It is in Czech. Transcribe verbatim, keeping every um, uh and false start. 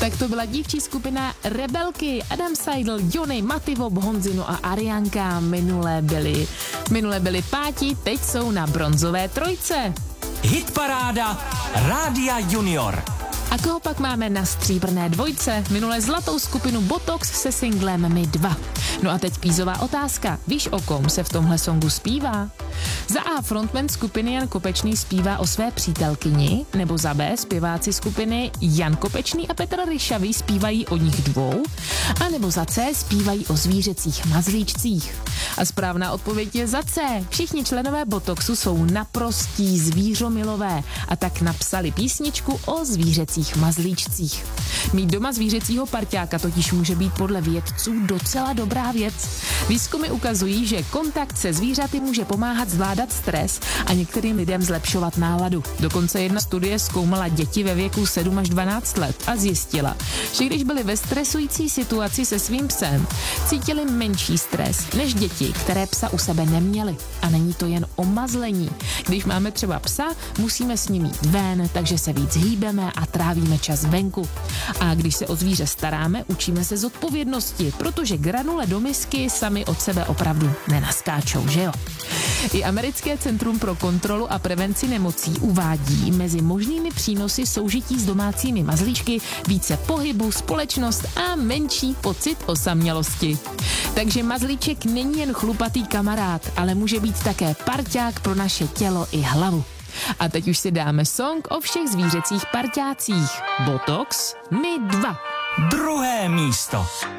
Tak to byla dívčí skupina Rebelky. Adam Seidl, Jony, Matyvob, Honzino a Arianka. Minule byli, minule byli páti, teď jsou na bronzové trojce. Hitparáda Rádia Junior. A koho pak máme na stříbrné dvojce? Minule zlatou skupinu Botox se singlem My dva. No a teď kvízová otázka. Víš, o kom se v tomhle songu zpívá? Za A frontman skupiny Jan Kopečný zpívá o své přítelkyni, nebo za B zpěváci skupiny Jan Kopečný a Petr Ryšavý zpívají o nich dvou, a nebo za C zpívají o zvířecích mazlíčcích. A správná odpověď je za C. Všichni členové Botoxu jsou naprostí zvířomilové a tak napsali písničku o zvířecích mazlíčcích. Mít doma zvířecího parťáka totiž může být podle vědců docela dobrá věc. Výzkumy ukazují, že kontakt se zvířaty může pomáhat zvládat stres a některým lidem zlepšovat náladu. Dokonce jedna studie zkoumala děti ve věku sedm až dvanáct let a zjistila, že když byli ve stresující situaci se svým psem, cítili menší stres než děti, které psa u sebe neměly. A není to jen o mazlení. Když máme třeba psa, musíme s ním jít ven, takže se víc hýbeme a trávíme čas venku. A když se o zvíře staráme, učíme se zodpovědnosti, protože granule do misky sami od sebe opravdu nenaskáčou, že jo? I Americké centrum pro kontrolu a prevenci nemocí uvádí mezi možnými přínosy soužití s domácími mazlíčky více pohybu, společnost a menší pocit osamělosti. Takže mazlíček není jen chlupatý kamarád, ale může být také parťák pro naše tělo i hlavu. A teď už si dáme song o všech zvířecích parťácích. Botox, My dva. Druhé místo.